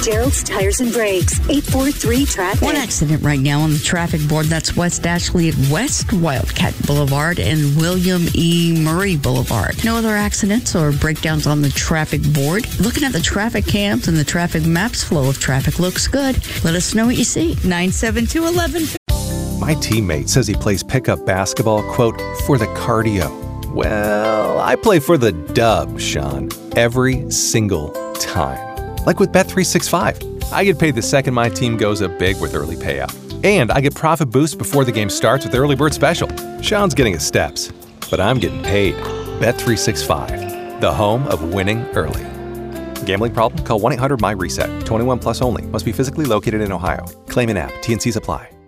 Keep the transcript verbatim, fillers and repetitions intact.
Gerald's Tires and Brakes, eight four three traffic. One accident right now on the traffic board. That's West Ashley at West Wildcat Boulevard and William E. Murray Boulevard. No other accidents or breakdowns on the traffic board. Looking at the traffic cams and the traffic maps, flow of traffic looks good. Let us know what you see. nine seven two, one one. My teammate says he plays pickup basketball, quote, for the cardio. Well, I play for the dub, Sean, every single time. Like with Bet three sixty-five. I get paid the second my team goes up big with early payout. And I get profit boost before the game starts with Early Bird Special. Sean's getting his steps, but I'm getting paid. Bet three sixty-five, the home of winning early. Gambling problem? Call one eight hundred M Y RESET. twenty-one plus only. Must be physically located in Ohio. Claim in app. T and Cs apply.